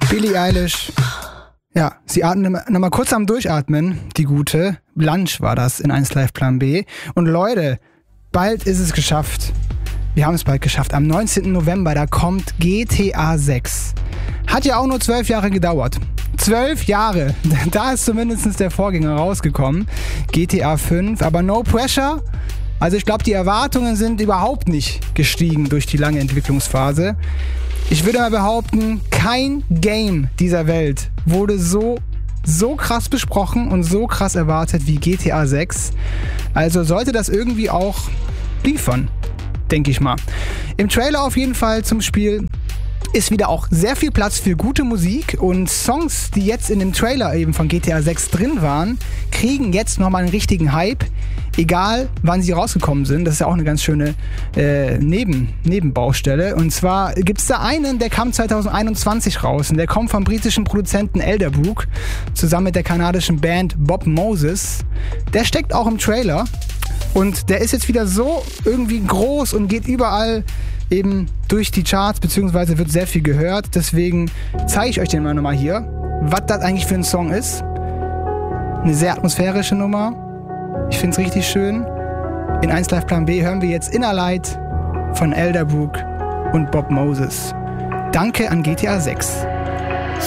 Billie Eilish. Ja, sie atmet nochmal kurz am Durchatmen, die gute. Lunch war das in 1 Live Plan B. Und Leute, bald ist es geschafft. Wir haben es bald geschafft. Am 19. November, da kommt GTA 6. Hat ja auch nur 12 Jahre gedauert. 12 Jahre. Da ist zumindest der Vorgänger rausgekommen. GTA 5. Aber no pressure. Also ich glaube, die Erwartungen sind überhaupt nicht gestiegen durch die lange Entwicklungsphase. Ich würde mal behaupten, kein Game dieser Welt wurde so krass besprochen und so krass erwartet wie GTA 6. Also sollte das irgendwie auch liefern, denke ich mal. Im Trailer auf jeden Fall zum Spiel ist wieder auch sehr viel Platz für gute Musik und Songs, die jetzt in dem Trailer eben von GTA 6 drin waren, kriegen jetzt nochmal einen richtigen Hype, egal wann sie rausgekommen sind. Das ist ja auch eine ganz schöne Nebenbaustelle. Und zwar gibt es da einen, der kam 2021 raus und der kommt vom britischen Produzenten Elderbrook zusammen mit der kanadischen Band Bob Moses. Der steckt auch im Trailer und der ist jetzt wieder so irgendwie groß und geht überall eben durch die Charts, beziehungsweise wird sehr viel gehört. Deswegen zeige ich euch den mal nochmal hier, was das eigentlich für ein Song ist. Eine sehr atmosphärische Nummer. Ich finde es richtig schön. In 1 Live Plan B hören wir jetzt Inner Light von Elderbrook und Bob Moses. Danke an GTA 6.